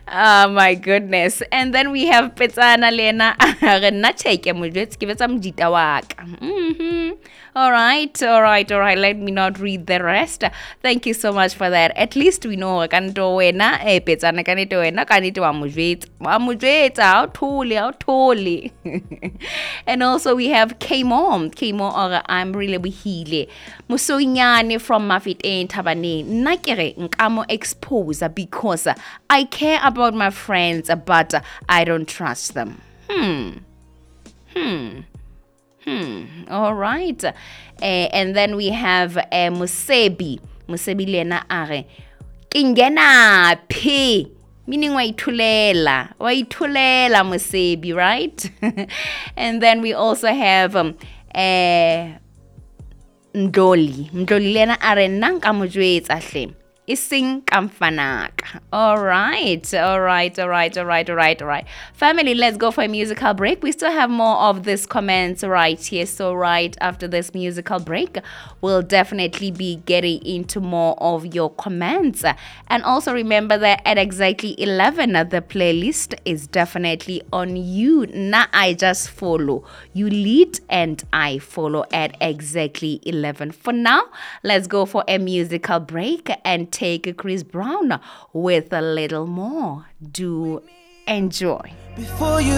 Oh my goodness. And then we have Petsana Lena. All right, all right, all right. Let me not read the rest. Thank you so much for that. At least we know kanto wena Petsana kanito wena kanito wa totally. And also we have K-Mom. K-Mom or I'm really wihile. Musoinyane from Mafit Tabane. Nakere nkamo expose because I care about my friends but I don't trust them. All right. And then we have Musebi. Musebi Lena Are. Kingena P. Meaning waitulela Musebi, right? And then we also have Ndoli Lena Are nanka mojwetsa hle. Ising kamfanaka. All right. Family, let's go for a musical break. We still have more of these comments right here. So right after this musical break, we'll definitely be getting into more of your comments. And also remember that at exactly 11, the playlist is definitely on you. Now I just follow. You lead and I follow at exactly 11. For now, let's go for a musical break and take Chris Brown with a little more. Do enjoy. Before you